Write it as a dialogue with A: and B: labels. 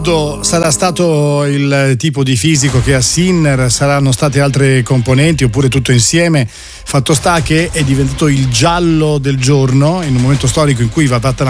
A: Sarà stato il tipo di fisico che ha Sinner, saranno state altre componenti oppure tutto insieme. Fatto sta che è diventato il giallo del giorno in un momento storico in cui va fatta la